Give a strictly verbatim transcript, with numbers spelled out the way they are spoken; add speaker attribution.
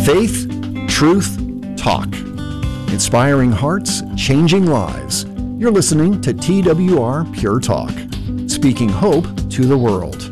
Speaker 1: Faith, truth, talk. Inspiring hearts, changing lives. You're listening to T W R Pure Talk, speaking hope to the world.